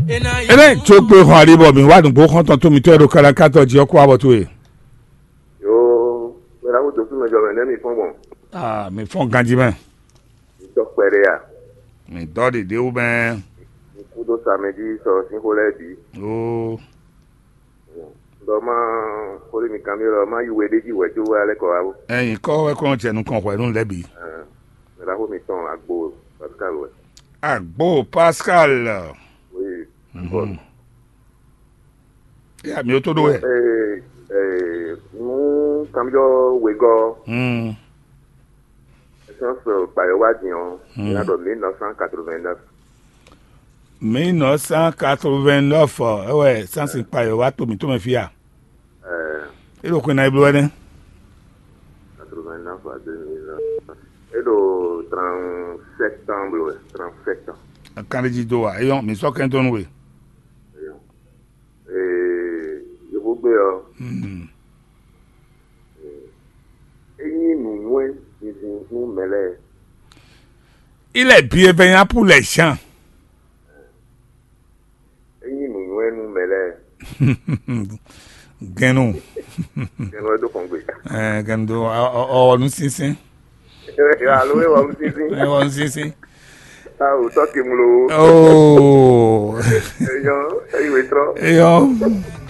Ele tó gbé hàn àríbọ̀ mi wádùn bó kàn tán tó mi tó ẹ̀rọ kárakátọ̀ jí ọkọ̀ àbọ̀ tó yẹ. Yo, mẹ́ra kó tó fún mi jọ mẹ́ lẹ́mí fún wọn. Mi fọ́n ganjí mẹ́. Ìjọ pẹ̀rẹ̀ yà. Mi dọ́ dìde ó mẹ́. Ikú tó sàmẹ́jì sọ sí kólẹ́ẹ̀dì. Ó. Lọ máa kórè mi kàn mí lọ máa yíwèé déjì wẹ̀ tó wá lẹ́kọ̀ọ́ àbọ̀. Ẹyin kọ́ ẹ̀kọ́ tiẹ̀nu kan pẹ̀lú lẹ́bi. Mẹ́ra kó mi tán àgbo Pascal wẹ̀. Àgbo Pascal. Oui, bon. Ìyá mi ó tó dó ẹ̀. Mú kàmíjọ́ wégọ́. Essence Bayowadian, il y a de 1989. 1989, ouais, ça c'est pas yo wato mi to me fia. Et le connait bleu né? 89 à 2000. Et le 37 ans bleu, 37 ans. Quand il dit doa, et on mi so kan ton we. Je vous béo. Et nous nous mêler. Il est bienveillant pour les gens. Nous mêler. Geno. Geno do Congo. Gendo nous sinsin. Allo, on sinsin. On sinsin. Ah, o toque mulo. Oh. Yo, aí o yo.